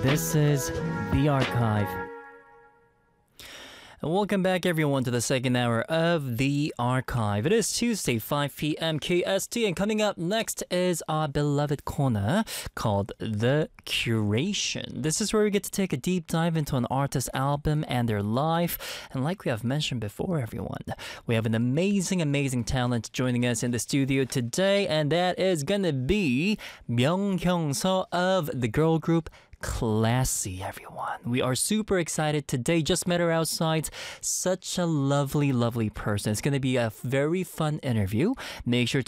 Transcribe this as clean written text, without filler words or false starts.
This is The Archive. Welcome back, everyone, to the second hour of The Archive. It is Tuesday, 5 p.m. KST, and coming up next is our beloved corner called The Curation. This is where we get to take a deep dive into an artist's album and their life. And like we have mentioned before, everyone, we have an amazing talent joining us in the studio today, and that is gonna be Myung Hyung-seo of the girl group Classy, everyone. We are super excited today. Just met her outside. Such a lovely person. It's going to be a very fun interview. Make sure to